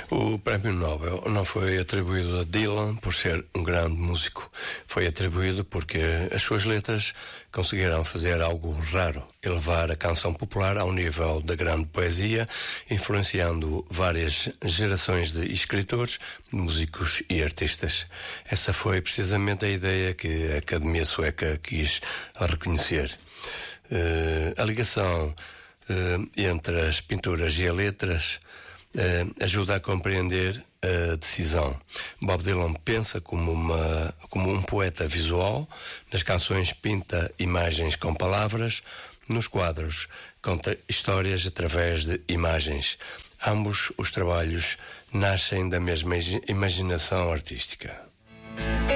O Prémio Nobel não foi atribuído a Dylan por ser um grande músico. Foi atribuído porque as suas letras conseguiram fazer algo raro, elevar a canção popular ao nível da grande poesia, influenciando várias gerações de escritores, músicos e artistas. Essa foi precisamente a ideia que a Academia Sueca quis reconhecer. A ligação entre as pinturas e as letras ajuda a compreender a decisão. Bob Dylan pensa como um poeta visual. Nas canções pinta imagens com palavras, nos quadros conta histórias através de imagens. Ambos os trabalhos nascem da mesma imaginação artística.